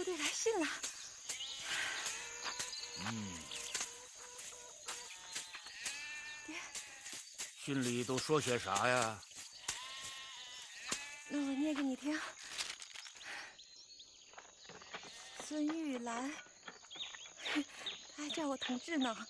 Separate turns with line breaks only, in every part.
队来信了。爹，
信里都说些啥呀？
那我念给你听。孙玉兰，他还叫我同志呢。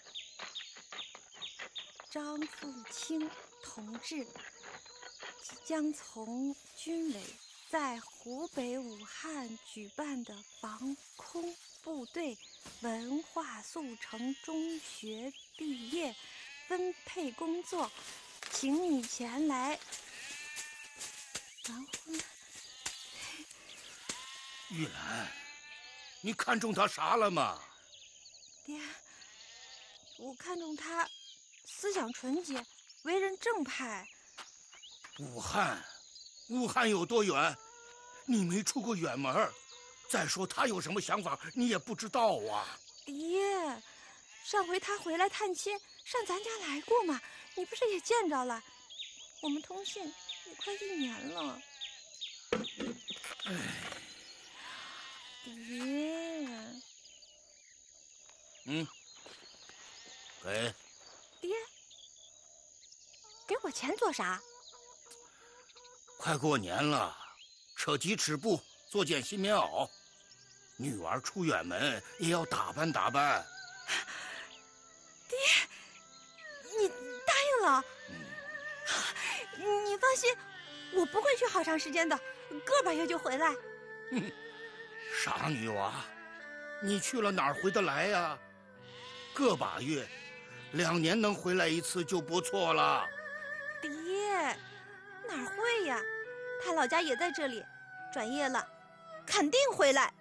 张富清同志即将从军委在湖北武汉举办的防空部队文化速成中学毕业分配工作，请你前来完婚。
玉兰，你看中他啥了吗？
爹，我看中他思想纯洁，为人正派。
武汉有多远？你没出过远门。再说他有什么想法，你也不知道啊。
爹，上回他回来探亲，上咱家来过嘛，你不是也见着了？我们通信也快1年了。爹，
给。
爹，给我钱做啥？
快过年了，扯几尺布，做件新棉袄。女儿出远门也要打扮打扮。
爹，你答应了？你放心，我不会去好长时间的，个把月就回来。
傻女娃，你去了哪儿回得来呀？个把月，2年能回来一次就不错了。
爹，哪儿会呀？他老家也在这里，转业了，肯定回来。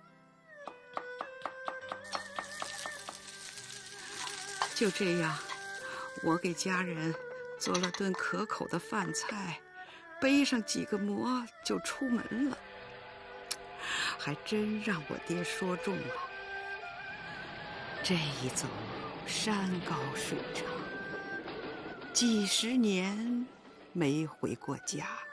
就这样，我给家人做了顿可口的饭菜，背上几个馍就出门了。还真让我爹说中了，这一走山高水长，几10年没回过家。